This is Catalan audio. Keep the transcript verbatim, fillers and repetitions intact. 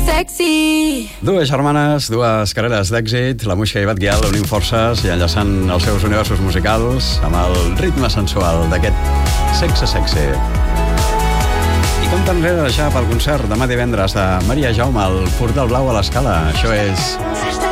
sexy. Dues germanes, dues carreres d'èxit, la Muixca i Batguial unint forces i enllaçant els seus universos musicals amb el ritme sensual d'aquest sexe sexy. I com també de deixar pel concert demà divendres de Maria Jaume al Portal Blau a l'Escala. Això és